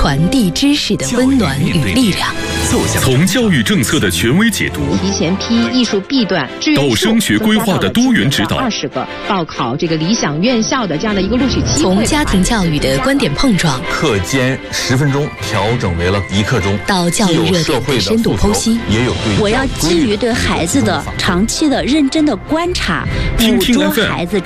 传递知识的温暖与力量。 从教育政策的权威解读， 提前批艺术 B 段到升学规划的多元指导 ，20个报考这个理想院校的这样的一个录取机会。 从家庭教育的观点碰撞， 课间10分钟调整为了1刻钟， 到教育热点的深度剖析， 也有对。 我要基于对孩子的长期的认真的观察，捕捉孩子。